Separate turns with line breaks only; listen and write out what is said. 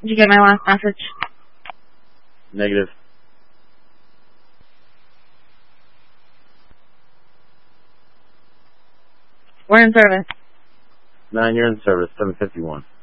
Did you get my last message?
Negative.
We're in service.
9, you're in service. 751.